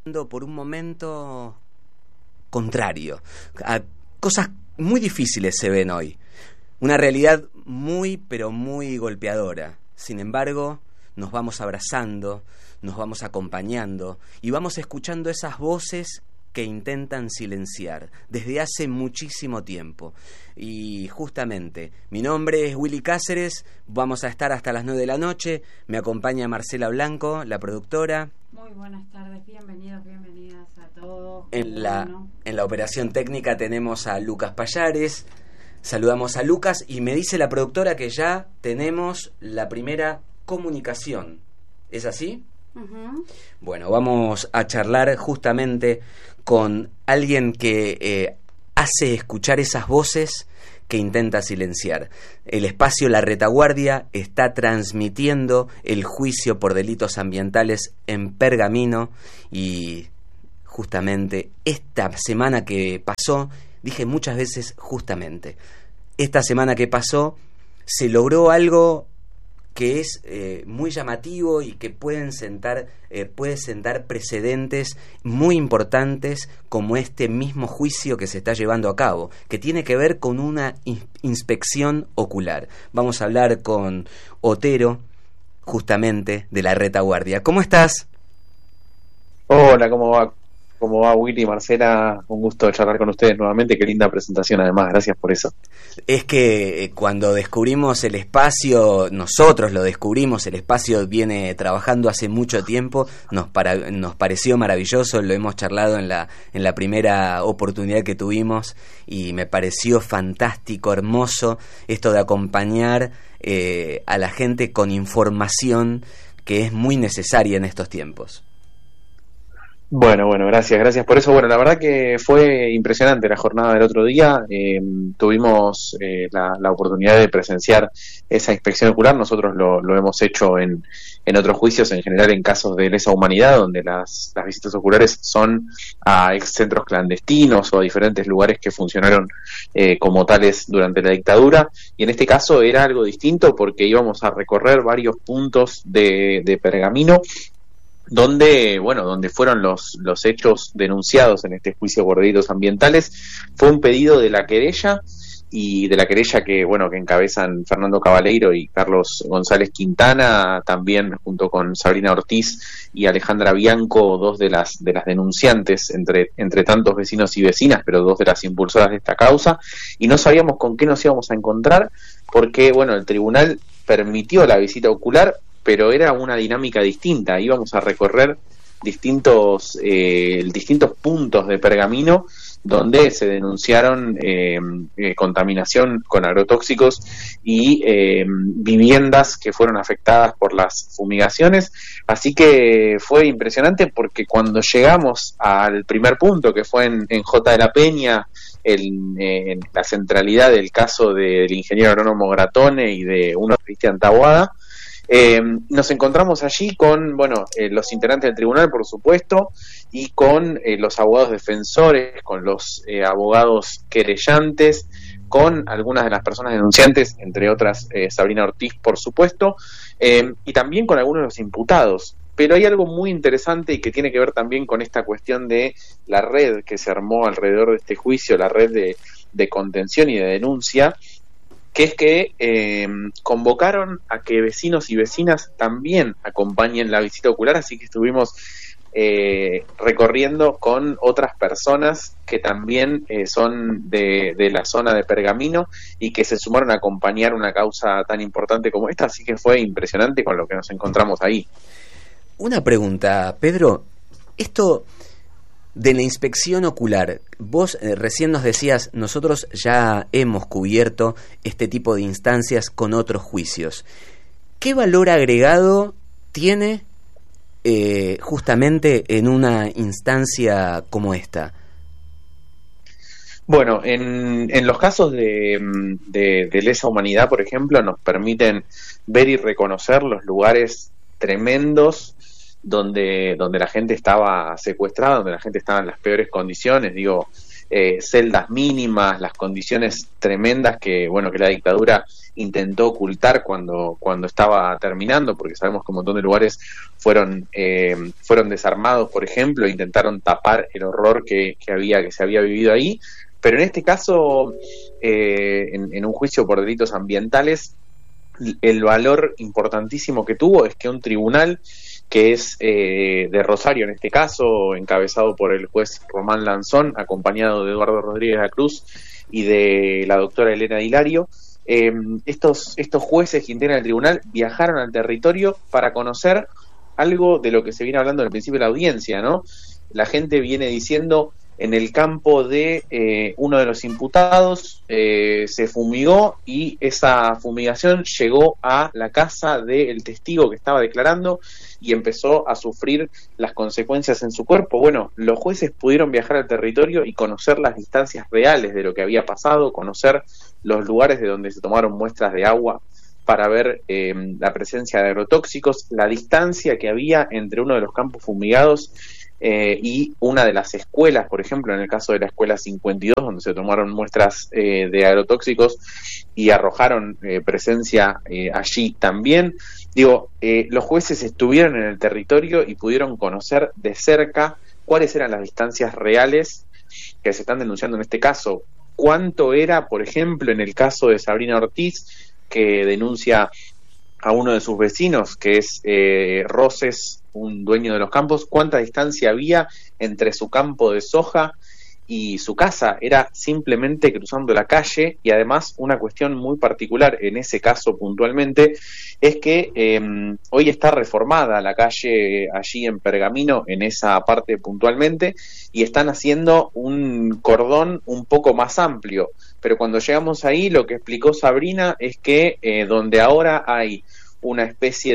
por un momento contrario. Cosas muy difíciles se ven hoy. Una realidad muy, pero muy golpeadora. Sin embargo, nos vamos abrazando, nos vamos acompañando y vamos escuchando esas voces que intentan silenciar desde hace muchísimo tiempo. Y justamente, mi nombre es Willy Cáceres, vamos a estar hasta las 9 de la noche, me acompaña Marcela Blanco, la productora. Muy buenas tardes, bienvenidas a todos. En la operación técnica tenemos a Lucas Payares, saludamos a Lucas y me dice la productora que ya tenemos la primera comunicación. ¿Es así? Uh-huh. Bueno, vamos a charlar justamente con alguien que hace escuchar esas voces que intenta silenciar. El espacio La Retaguardia está transmitiendo el juicio por delitos ambientales en Pergamino y justamente esta semana que pasó, dije muchas veces justamente, esta semana que pasó se logró algo que es muy llamativo y que puede sentar precedentes muy importantes como este mismo juicio que se está llevando a cabo, que tiene que ver con una inspección ocular. Vamos a hablar con Otero, justamente, de La Retaguardia. ¿Cómo estás? Hola, ¿cómo va? ¿Cómo va, Willy, Marcela? Un gusto charlar con ustedes nuevamente. Qué linda presentación, además. Gracias por eso. Es que cuando descubrimos el espacio, nosotros lo descubrimos, el espacio viene trabajando hace mucho tiempo, nos pareció maravilloso, lo hemos charlado en la primera oportunidad que tuvimos y me pareció fantástico, hermoso, esto de acompañar a la gente con información que es muy necesaria en estos tiempos. Bueno, gracias por eso. Bueno, la verdad que fue impresionante la jornada del otro día. Tuvimos la oportunidad de presenciar esa inspección ocular. Nosotros lo hemos hecho en otros juicios, en general en casos de lesa humanidad, donde las visitas oculares son a ex centros clandestinos o a diferentes lugares que funcionaron como tales durante la dictadura. Y en este caso era algo distinto porque íbamos a recorrer varios puntos de Pergamino, donde fueron los hechos denunciados en este juicio por delitos ambientales. Fue un pedido de la querella que encabezan Fernando Cabaleiro y Carlos González Quintana, también junto con Sabrina Ortiz y Alejandra Bianco, dos de las denunciantes entre tantos vecinos y vecinas, pero dos de las impulsoras de esta causa, y no sabíamos con qué nos íbamos a encontrar porque el tribunal permitió la visita ocular, pero era una dinámica distinta. Íbamos a recorrer distintos puntos de Pergamino donde se denunciaron contaminación con agrotóxicos y viviendas que fueron afectadas por las fumigaciones. Así que fue impresionante porque cuando llegamos al primer punto, que fue en J. de la Peña, en la centralidad del caso del ingeniero agrónomo Gratone y de uno Cristian Taboada, nos encontramos allí con los integrantes del tribunal, por supuesto, y con los abogados defensores, con los abogados querellantes, con algunas de las personas denunciantes, entre otras Sabrina Ortiz, por supuesto, y también con algunos de los imputados. Pero hay algo muy interesante y que tiene que ver también con esta cuestión de la red que se armó alrededor de este juicio, la red de contención y de denuncia, que es que convocaron a que vecinos y vecinas también acompañen la visita ocular, así que estuvimos recorriendo con otras personas que también son de la zona de Pergamino y que se sumaron a acompañar una causa tan importante como esta, así que fue impresionante con lo que nos encontramos ahí. Una pregunta, Pedro, esto de la inspección ocular, vos recién nos decías, nosotros ya hemos cubierto este tipo de instancias con otros juicios. ¿Qué valor agregado tiene justamente en una instancia como esta? Bueno, en los casos de lesa humanidad, por ejemplo, nos permiten ver y reconocer los lugares tremendos donde la gente estaba secuestrada, donde la gente estaba en las peores condiciones. celdas mínimas, las condiciones tremendas que la dictadura intentó ocultar cuando estaba terminando, porque sabemos que un montón de lugares fueron desarmados, por ejemplo, e intentaron tapar el horror que se había vivido ahí. Pero en este caso, en un juicio por delitos ambientales, el valor importantísimo que tuvo es que un tribunal que es de Rosario, en este caso, encabezado por el juez Román Lanzón, acompañado de Eduardo Rodríguez de la Cruz y de la doctora Elena Hilario, estos jueces que integran el tribunal viajaron al territorio para conocer algo de lo que se viene hablando al principio de la audiencia, ¿no? La gente viene diciendo: en el campo de uno de los imputados se fumigó, y esa fumigación llegó a la casa del testigo que estaba declarando y empezó a sufrir las consecuencias en su cuerpo. Bueno, los jueces pudieron viajar al territorio y conocer las distancias reales de lo que había pasado, conocer los lugares de donde se tomaron muestras de agua para ver la presencia de agrotóxicos, la distancia que había entre uno de los campos fumigados y una de las escuelas, por ejemplo, en el caso de la escuela 52, donde se tomaron muestras de agrotóxicos y arrojaron presencia allí también. Los jueces estuvieron en el territorio y pudieron conocer de cerca cuáles eran las distancias reales que se están denunciando en este caso. Cuánto era, por ejemplo, en el caso de Sabrina Ortiz, que denuncia a uno de sus vecinos, que es Roses, un dueño de los campos, cuánta distancia había entre su campo de soja y su casa. Era simplemente cruzando la calle. Y además, una cuestión muy particular en ese caso puntualmente es que hoy está reformada la calle allí en Pergamino, en esa parte puntualmente, y están haciendo un cordón un poco más amplio. Pero cuando llegamos ahí, lo que explicó Sabrina es que donde ahora hay una especie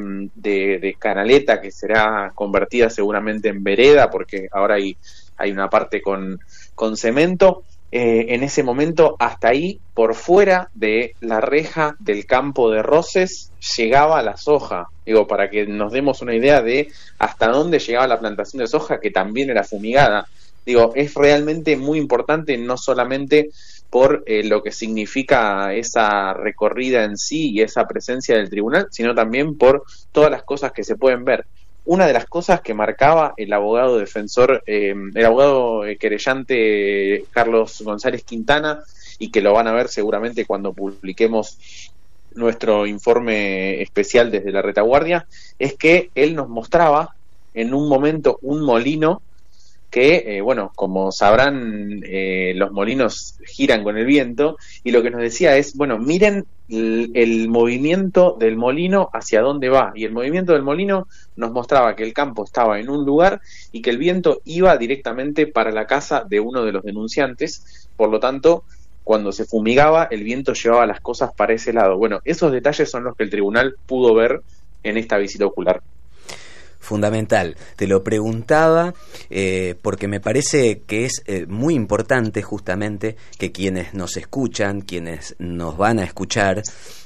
de canaleta que será convertida seguramente en vereda, porque ahora hay una parte con cemento, en ese momento hasta ahí, por fuera de la reja del campo de Roses, llegaba la soja. Para que nos demos una idea de hasta dónde llegaba la plantación de soja, que también era fumigada. Es realmente muy importante, no solamente por lo que significa esa recorrida en sí y esa presencia del tribunal, sino también por todas las cosas que se pueden ver. Una de las cosas que marcaba el abogado defensor, el abogado querellante Carlos González Quintana, y que lo van a ver seguramente cuando publiquemos nuestro informe especial desde la retaguardia, es que él nos mostraba en un momento un molino que, como sabrán, los molinos giran con el viento, y lo que nos decía es, miren el movimiento del molino hacia dónde va, y el movimiento del molino nos mostraba que el campo estaba en un lugar y que el viento iba directamente para la casa de uno de los denunciantes. Por lo tanto, cuando se fumigaba, el viento llevaba las cosas para ese lado. Esos detalles son los que el tribunal pudo ver en esta visita ocular. Fundamental. Te lo preguntaba porque me parece que es muy importante justamente que quienes nos escuchan, quienes nos van a escuchar,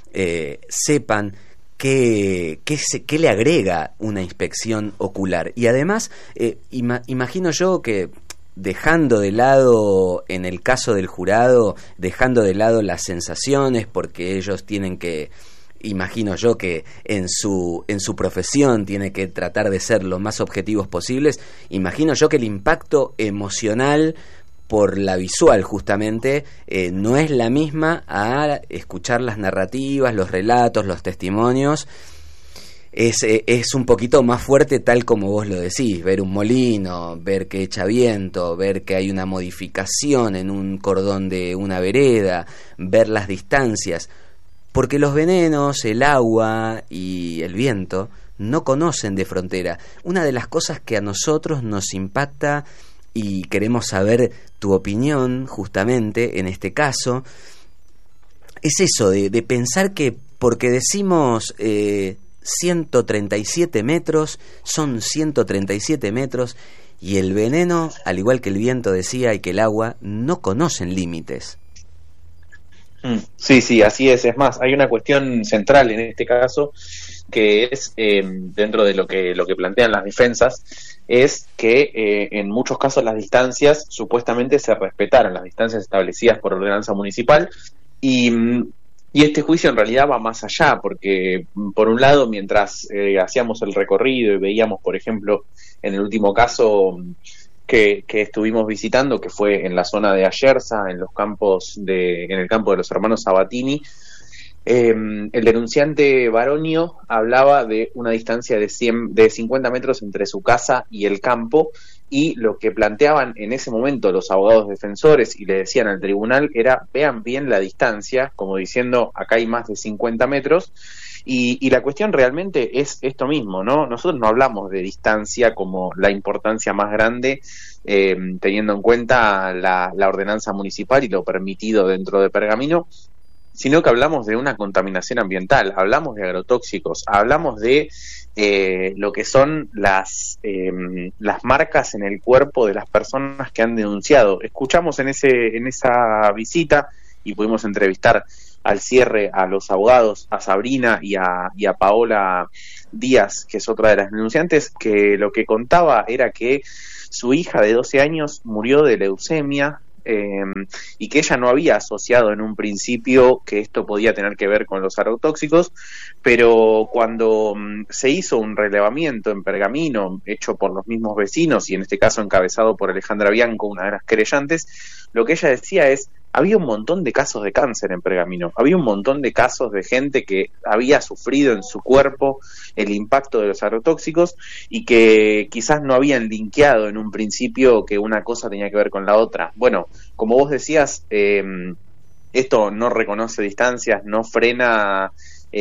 sepan qué le agrega una inspección ocular. Y además, imagino yo que, dejando de lado, en el caso del jurado, dejando de lado las sensaciones, porque ellos tienen que, imagino yo que en su profesión tiene que tratar de ser lo más objetivos posibles, imagino yo que el impacto emocional por la visual justamente no es la misma a escuchar las narrativas, los relatos, los testimonios. Es un poquito más fuerte, tal como vos lo decís, ver un molino, ver que echa viento, ver que hay una modificación en un cordón de una vereda, ver las distancias. Porque los venenos, el agua y el viento no conocen de frontera. Una de las cosas que a nosotros nos impacta, y queremos saber tu opinión justamente en este caso, es eso de pensar que porque decimos 137 metros, son 137 metros, y el veneno, al igual que el viento decía y que el agua, no conocen límites. Sí, así es. Es más, hay una cuestión central en este caso, que es dentro de lo que plantean las defensas, es que en muchos casos las distancias supuestamente se respetaron, las distancias establecidas por ordenanza municipal, y este juicio en realidad va más allá, porque por un lado, mientras hacíamos el recorrido y veíamos, por ejemplo, en el último caso que estuvimos visitando, que fue en la zona de Ayerza, en el campo de los hermanos Sabatini, el denunciante Baronio hablaba de una distancia de 50 metros entre su casa y el campo, y lo que planteaban en ese momento los abogados defensores y le decían al tribunal era: vean bien la distancia, como diciendo, acá hay más de 50 metros, y la cuestión realmente es esto mismo, ¿no? Nosotros no hablamos de distancia como la importancia más grande, teniendo en cuenta la ordenanza municipal y lo permitido dentro de Pergamino, sino que hablamos de una contaminación ambiental, hablamos de agrotóxicos, hablamos de lo que son las marcas en el cuerpo de las personas que han denunciado. Escuchamos en esa visita, y pudimos entrevistar al cierre a los abogados, a Sabrina y a Paola Díaz, que es otra de las denunciantes, que lo que contaba era que su hija de 12 años murió de leucemia, y que ella no había asociado en un principio que esto podía tener que ver con los agrotóxicos, pero cuando se hizo un relevamiento en Pergamino hecho por los mismos vecinos, y en este caso encabezado por Alejandra Bianco, una de las querellantes, lo que ella decía es: había un montón de casos de cáncer en Pergamino, había un montón de casos de gente que había sufrido en su cuerpo el impacto de los agrotóxicos y que quizás no habían linkeado en un principio que una cosa tenía que ver con la otra. Bueno, como vos decías, esto no reconoce distancias, no frena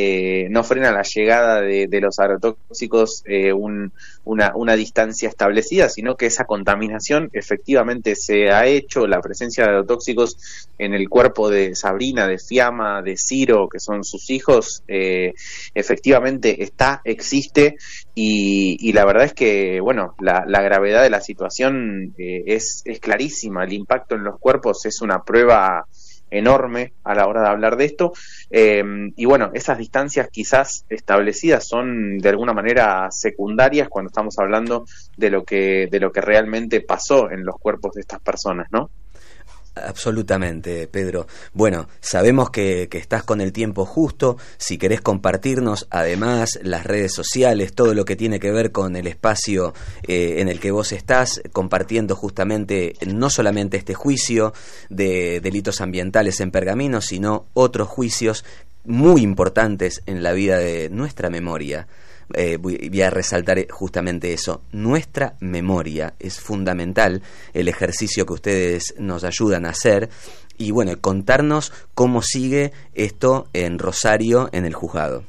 la llegada de los agrotóxicos una distancia establecida, sino que esa contaminación efectivamente se ha hecho. La presencia de agrotóxicos en el cuerpo de Sabrina, de Fiamma, de Ciro, que son sus hijos, efectivamente existe, y la verdad es que, bueno, la gravedad de la situación es clarísima. El impacto en los cuerpos es una prueba enorme a la hora de hablar de esto, y bueno, esas distancias quizás establecidas son de alguna manera secundarias cuando estamos hablando de lo que realmente pasó en los cuerpos de estas personas, ¿no? Absolutamente, Pedro. Bueno, sabemos que estás con el tiempo justo. Si querés compartirnos, además, las redes sociales, todo lo que tiene que ver con el espacio en el que vos estás, compartiendo justamente no solamente este juicio de delitos ambientales en Pergamino, sino otros juicios muy importantes en la vida de nuestra memoria. Voy a resaltar justamente eso. Nuestra memoria es fundamental, el ejercicio que ustedes nos ayudan a hacer, y bueno, contarnos cómo sigue esto en Rosario, en el juzgado.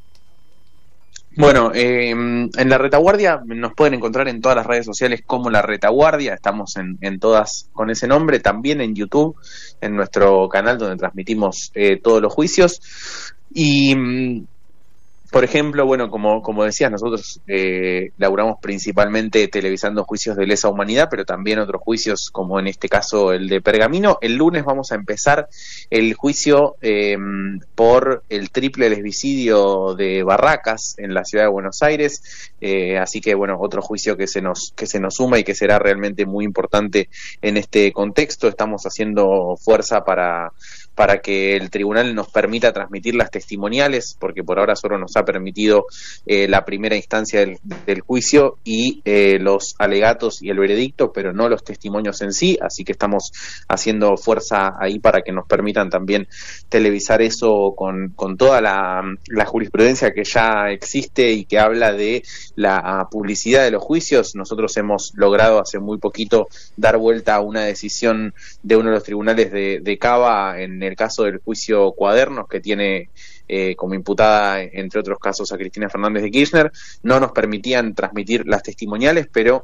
Bueno, en La Retaguardia nos pueden encontrar en todas las redes sociales como La Retaguardia, estamos en todas con ese nombre, también en YouTube, en nuestro canal donde transmitimos todos los juicios. Y por ejemplo, bueno, como decías, nosotros laburamos principalmente televisando juicios de lesa humanidad, pero también otros juicios, como en este caso el de Pergamino. El lunes vamos a empezar el juicio por el triple lesbicidio de Barracas en la ciudad de Buenos Aires, así que bueno, otro juicio que se nos suma y que será realmente muy importante en este contexto. Estamos haciendo fuerza para que el tribunal nos permita transmitir las testimoniales, porque por ahora solo nos ha permitido la primera instancia del juicio y los alegatos y el veredicto, pero no los testimonios en sí, así que estamos haciendo fuerza ahí para que nos permitan también televisar eso con toda la jurisprudencia que ya existe y que habla de la publicidad de los juicios. Nosotros hemos logrado hace muy poquito dar vuelta a una decisión de uno de los tribunales de Cava en el caso del juicio Cuadernos, que tiene como imputada, entre otros casos, a Cristina Fernández de Kirchner. No nos permitían transmitir las testimoniales, pero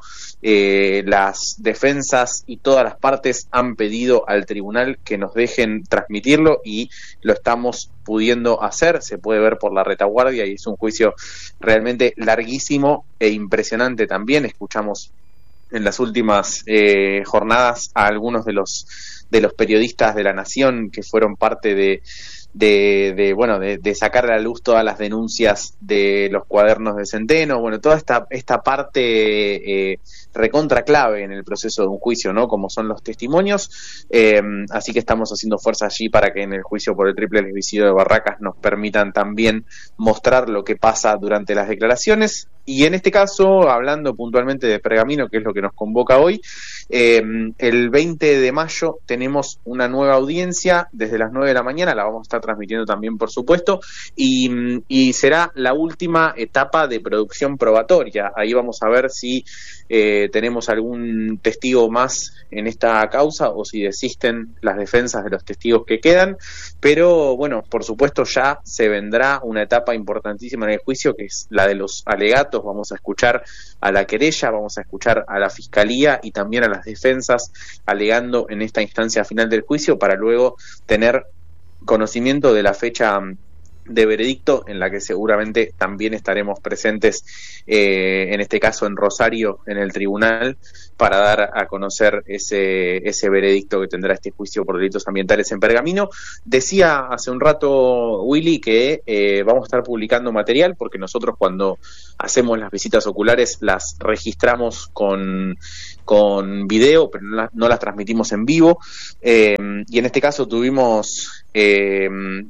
las defensas y todas las partes han pedido al tribunal que nos dejen transmitirlo, y lo estamos pudiendo hacer. Se puede ver por La Retaguardia y es un juicio realmente larguísimo e impresionante también. Escuchamos en las últimas jornadas a algunos de los periodistas de La Nación que fueron parte de de sacar a la luz todas las denuncias de los cuadernos de Centeno, bueno, toda esta parte recontra clave en el proceso de un juicio, ¿no? Como son los testimonios, así que estamos haciendo fuerza allí para que en el juicio por el triple lesbicidio de Barracas nos permitan también mostrar lo que pasa durante las declaraciones. Y en este caso, hablando puntualmente de Pergamino, que es lo que nos convoca hoy, el 20 de mayo tenemos una nueva audiencia desde las 9 de la mañana, la vamos a estar transmitiendo también, por supuesto, y será la última etapa de producción probatoria. Ahí vamos a ver si tenemos algún testigo más en esta causa o si desisten las defensas de los testigos que quedan, pero bueno, por supuesto ya se vendrá una etapa importantísima en el juicio, que es la de los alegatos. Vamos a escuchar a la querella, vamos a escuchar a la fiscalía y también a las defensas alegando en esta instancia final del juicio, para luego tener conocimiento de la fecha de veredicto, en la que seguramente también estaremos presentes, en este caso en Rosario, en el tribunal, para dar a conocer ese veredicto que tendrá este juicio por delitos ambientales en Pergamino. Decía hace un rato Willy que vamos a estar publicando material, porque nosotros cuando hacemos las visitas oculares las registramos con video, pero no las transmitimos en vivo, y en este caso tuvimos el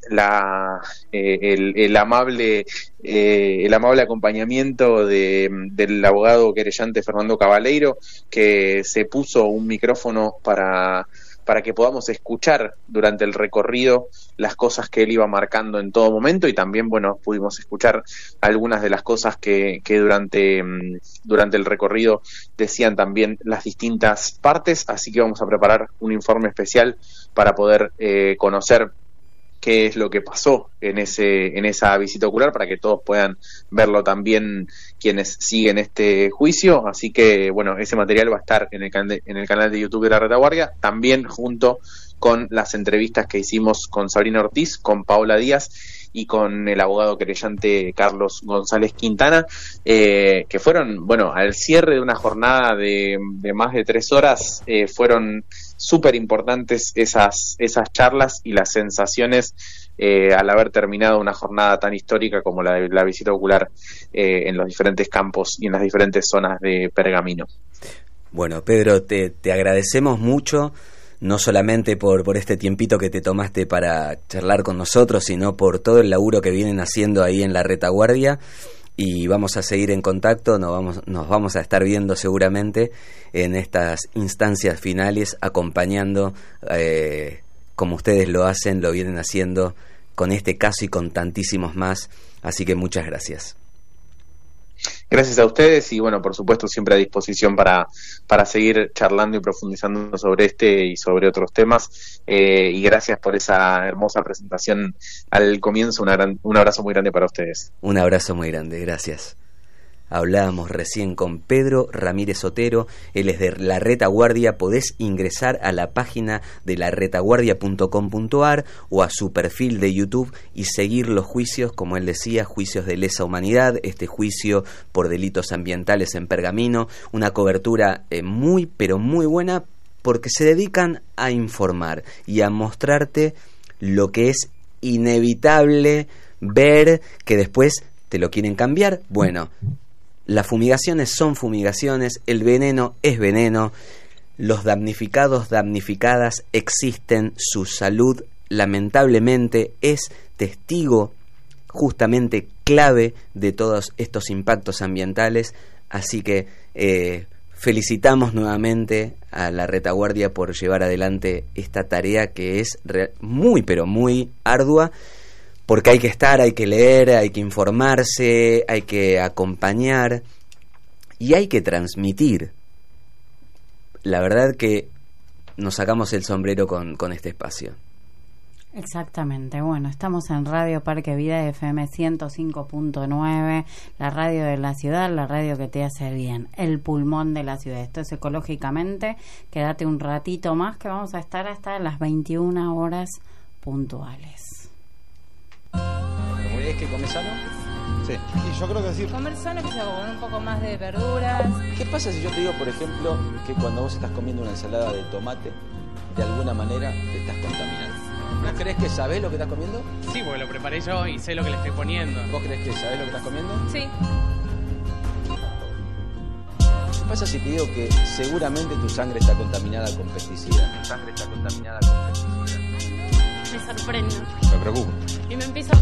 amable acompañamiento del abogado querellante Fernando Cabaleiro, que se puso un micrófono para que podamos escuchar durante el recorrido las cosas que él iba marcando en todo momento, y también, bueno, pudimos escuchar algunas de las cosas que durante el recorrido decían también las distintas partes, así que vamos a preparar un informe especial para poder conocer qué es lo que pasó en esa visita ocular, para que todos puedan verlo también quienes siguen este juicio. Así que, bueno, ese material va a estar en el canal de YouTube de La Retaguardia, también junto con las entrevistas que hicimos con Sabrina Ortiz, con Paola Díaz y con el abogado querellante Carlos González Quintana, que fueron, bueno, al cierre de una jornada de más de 3 horas, fueron súper importantes esas charlas y las sensaciones al haber terminado una jornada tan histórica como la de la visita ocular en los diferentes campos y en las diferentes zonas de Pergamino. Bueno, Pedro, te agradecemos mucho, no solamente por este tiempito que te tomaste para charlar con nosotros, sino por todo el laburo que vienen haciendo ahí en La Retaguardia. Y vamos a seguir en contacto, nos vamos a estar viendo seguramente en estas instancias finales, acompañando como ustedes lo vienen haciendo con este caso y con tantísimos más, así que muchas gracias. Gracias a ustedes y, bueno, por supuesto, siempre a disposición para seguir charlando y profundizando sobre este y sobre otros temas, y gracias por esa hermosa presentación al comienzo. Un abrazo muy grande para ustedes. Un abrazo muy grande, gracias. Hablábamos recién con Pedro Ramírez Otero, él es de La Retaguardia. Podés ingresar a la página de laretaguardia.com.ar o a su perfil de YouTube y seguir los juicios, como él decía, juicios de lesa humanidad, este juicio por delitos ambientales en Pergamino, una cobertura muy, pero muy buena, porque se dedican a informar y a mostrarte lo que es inevitable ver, que después te lo quieren cambiar. Bueno, las fumigaciones son fumigaciones, el veneno es veneno, los damnificados, damnificadas existen, su salud lamentablemente es testigo justamente clave de todos estos impactos ambientales, así que felicitamos nuevamente a La Retaguardia por llevar adelante esta tarea que es muy, pero muy ardua, porque hay que estar, hay que leer, hay que informarse, hay que acompañar y hay que transmitir. La verdad que nos sacamos el sombrero con este espacio. Exactamente, bueno, estamos en Radio Parque Vida FM 105.9, la radio de la ciudad, la radio que te hace bien, el pulmón de la ciudad. Esto es Ecológicamente, quédate un ratito más que vamos a estar hasta las 21 horas puntuales. ¿Es que comes sano? Sí. Y yo creo que sí. Comer sano que sea con un poco más de verduras. ¿Qué pasa si yo te digo, por ejemplo, que cuando vos estás comiendo una ensalada de tomate, de alguna manera te estás contaminando? ¿Vos crees que sabés lo que estás comiendo? Sí, porque lo preparé yo y sé lo que le estoy poniendo. ¿Vos crees que sabés lo que estás comiendo? Sí. ¿Qué pasa si te digo que seguramente tu sangre está contaminada con pesticidas? Tu sangre está contaminada con pesticidas. Me sorprendo. Me preocupa. Y me empiezo a